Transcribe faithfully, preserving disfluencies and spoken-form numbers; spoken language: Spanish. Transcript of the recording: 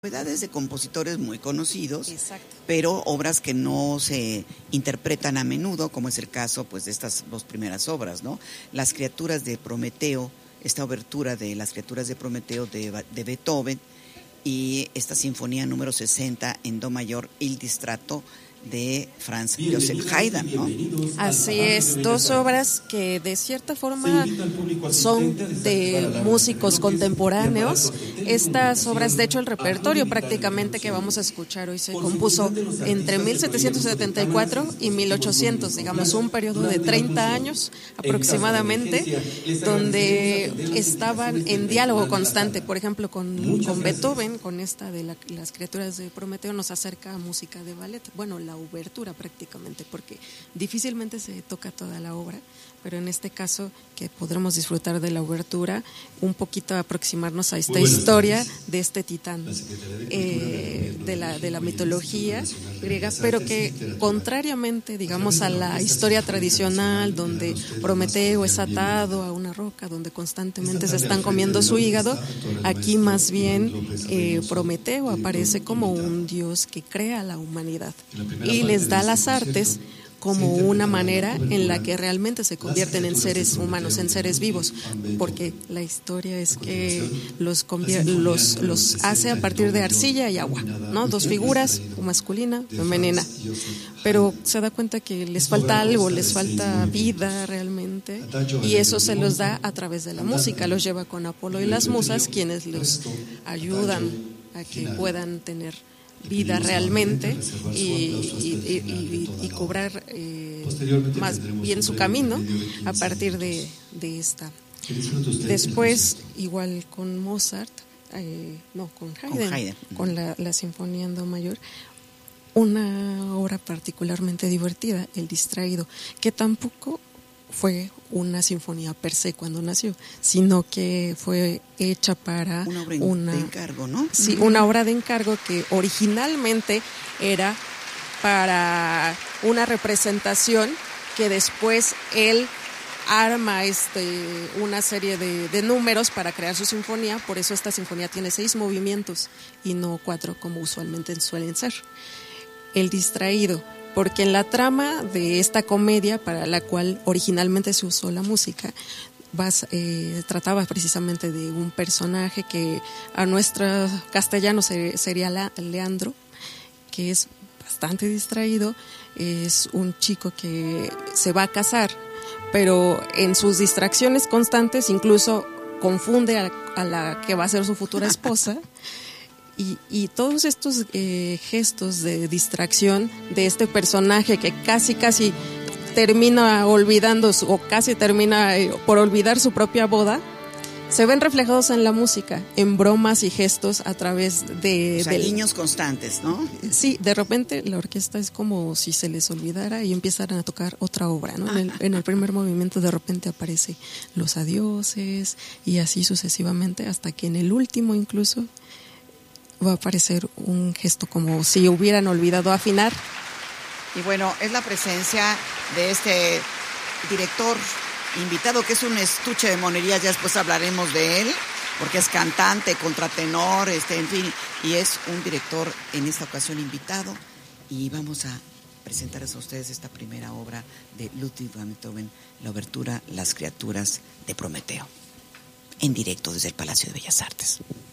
Novedades de compositores muy conocidos, Exacto. pero obras que no se interpretan a menudo, como es el caso pues de estas dos primeras obras, ¿no? Las criaturas de Prometeo, esta obertura de Las criaturas de Prometeo de, de Beethoven, y esta sinfonía número sesenta en do mayor, Il Distratto, de Franz Joseph Haydn, ¿no? Así es, dos obras que de cierta forma son de músicos contemporáneos. Estas obras, de hecho el repertorio prácticamente que vamos a escuchar hoy se compuso entre mil setecientos setenta y cuatro y mil ochocientos, digamos un periodo de treinta años aproximadamente, donde estaban en diálogo constante. Por ejemplo, con, con Beethoven, con esta de la, Las criaturas de Prometeo, nos acerca a música de ballet, bueno, la obertura prácticamente, porque difícilmente se toca toda la obra, pero en este caso que podremos disfrutar de la obertura, un poquito aproximarnos a esta historia de este titán eh, de la de la mitología griega, pero que contrariamente, digamos, a la historia tradicional donde Prometeo es atado a una roca, donde constantemente se están comiendo su hígado, aquí más bien eh, Prometeo aparece como un dios que crea la humanidad y les da las artes como una manera en la que realmente se convierten en seres humanos, en seres vivos, porque la historia es que los convier- los, los hace a partir de arcilla y agua, ¿no? Dos figuras, masculina, femenina, pero se da cuenta que les falta algo, les falta vida realmente, y eso se los da a través de la música, los lleva con Apolo y las musas, quienes los ayudan a que puedan tener vida realmente y, y, y, y, y cobrar eh, más bien su camino a partir de, de esta. Después, igual con Mozart, eh, no, con Haydn, con, Haydn. con la, la Sinfonía en do mayor, una obra particularmente divertida, El Distraído, que tampoco fue una sinfonía per se cuando nació, sino que fue hecha para una obra una, de encargo, ¿no? Sí, una obra de encargo que originalmente era para una representación que después él arma este una serie de, de números para crear su sinfonía. Por eso esta sinfonía tiene seis movimientos y no cuatro como usualmente suelen ser. El Distraído, porque en la trama de esta comedia, para la cual originalmente se usó la música, vas, eh, trataba precisamente de un personaje que a nuestro castellano se, sería la, Leandro, que es bastante distraído, es un chico que se va a casar, pero en sus distracciones constantes incluso confunde a, a la que va a ser su futura esposa. Y, y todos estos eh, gestos de distracción de este personaje que casi casi termina olvidando su, o casi termina eh, por olvidar su propia boda, se ven reflejados en la música, en bromas y gestos a través de... O sea, del, guiños constantes, ¿no? Sí, de repente la orquesta es como si se les olvidara y empiezan a tocar otra obra, ¿no? En el, en el primer movimiento de repente aparece Los Adioses y así sucesivamente, hasta que en el último incluso va a aparecer un gesto como si hubieran olvidado afinar. Y bueno, es la presencia de este director invitado, que es un estuche de monerías, ya después hablaremos de él, porque es cantante, contratenor, este, en fin, y es un director en esta ocasión invitado, y vamos a presentarles a ustedes esta primera obra de Ludwig van Beethoven, la obertura Las criaturas de Prometeo, en directo desde el Palacio de Bellas Artes.